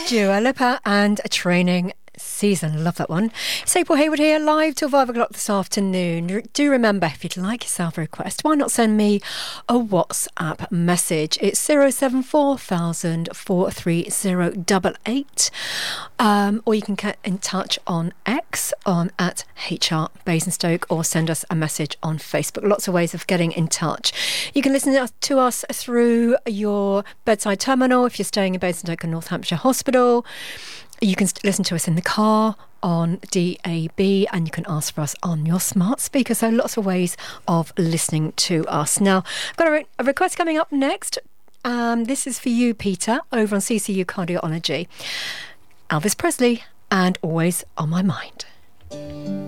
Dua Lipa and a Training Season. Love that one. It's April Hayward here, live till 5 o'clock this afternoon. Do remember, if you'd like yourself a request, why not send me a WhatsApp message? It's 074 43088. Or you can get in touch on X at HR Basingstoke, or send us a message on Facebook. Lots of ways of getting in touch. You can listen to us through your bedside terminal if you're staying in Basingstoke and North Hampshire Hospital. You can listen to us in the car on DAB, and you can ask for us on your smart speaker. So lots of ways of listening to us. Now, I've got a request coming up next. This is for you, Peter, over on CCU Cardiology. Elvis Presley and Always on My Mind.